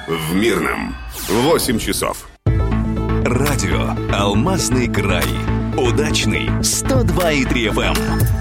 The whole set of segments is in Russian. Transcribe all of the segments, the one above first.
В Мирном 8 часов. Радио «Алмазный край». Удачный 102,3 FM.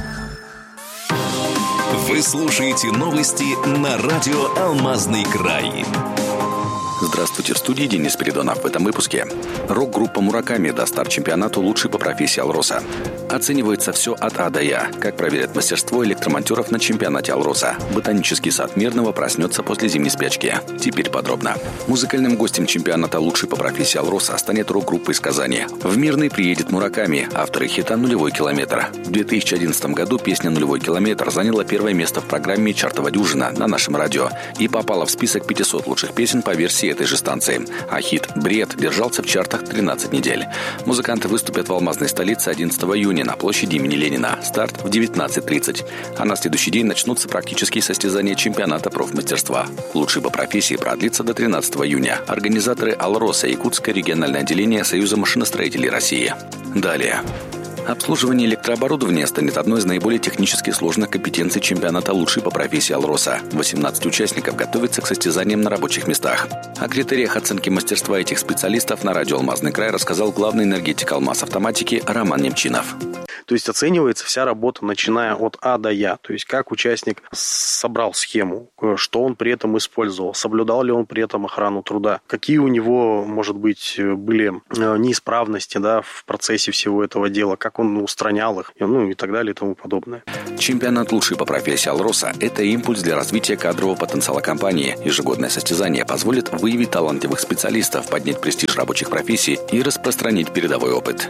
Вы слушаете новости на радио «Алмазный край». Здравствуйте, в студии Денис Передонов. В этом выпуске. Рок-группа «Мураками» даст старт чемпионату лучшей по профессии «Алроса». Оценивается все от А до Я. Как проверят мастерство электромонтеров на чемпионате «Алроса». Ботанический сад Мирного проснется после зимней спячки. Теперь подробно. Музыкальным гостем чемпионата лучшей по профессии «Алроса» станет рок-группа из Казани. В Мирный приедет «Мураками», авторы хита «Нулевой километр». В 2011 году песня «Нулевой километр» заняла первое место в программе «Чартова дюжина» на нашем радио и попала в список 500 лучших песен по версии этой же станции. А хит «Бред» держался в чартах 13 недель. Музыканты выступят в алмазной столице 11 июня на площади имени Ленина. Старт в 19:30. А на следующий день начнутся практические состязания чемпионата профмастерства. Лучший по профессии продлится до 13 июня. Организаторы «Алроса» Якутское региональное отделение Союза машиностроителей России. Далее. Обслуживание электрооборудования станет одной из наиболее технически сложных компетенций чемпионата лучшей по профессии «Алроса». 18 участников готовятся к состязаниям на рабочих местах. О критериях оценки мастерства этих специалистов на радио «Алмазный край» рассказал главный энергетик «Алмаз-автоматики» Роман Немчинов. То есть оценивается вся работа, начиная от А до Я. То есть как участник собрал схему, что он при этом использовал, соблюдал ли он при этом охрану труда, какие у него, может быть, были неисправности, в процессе всего этого дела, как он устранял их, и так далее и тому подобное. Чемпионат лучшей по профессии «Алроса» – это импульс для развития кадрового потенциала компании. Ежегодное состязание позволит выявить талантливых специалистов, поднять престиж рабочих профессий и распространить передовой опыт.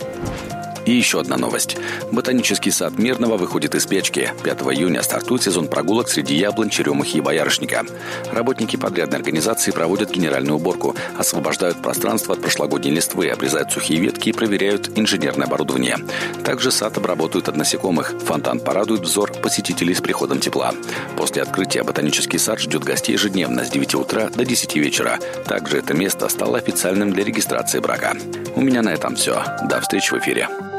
И еще одна новость. Ботанический сад Мирного выходит из печки. 5 июня стартует сезон прогулок среди яблонь, черемухи и боярышника. Работники подрядной организации проводят генеральную уборку, освобождают пространство от прошлогодней листвы, обрезают сухие ветки и проверяют инженерное оборудование. Также сад обработают от насекомых. Фонтан порадует взор посетителей с приходом тепла. После открытия ботанический сад ждет гостей ежедневно с 9 утра до 10 вечера. Также это место стало официальным для регистрации брака. У меня на этом все. До встречи в эфире.